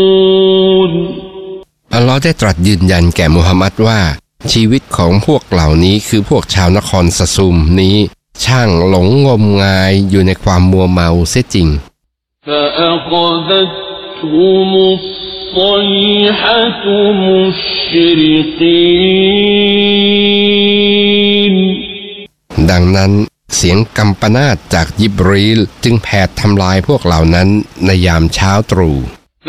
อัลลอฮ์ได้ตรัสยืนยันแก่มุฮัมมัดว่าชีวิตของพวกเหล่านี้คือพวกชาวนครสะซุมนี้ช่างหลงงมงายอยู่ในความมัวเมาเสียจริงดังนั้นเสียงกัมปนาตจากยิบรีลจึงแผดทำลายพวกเหล่านั้นในยามเช้าตรู่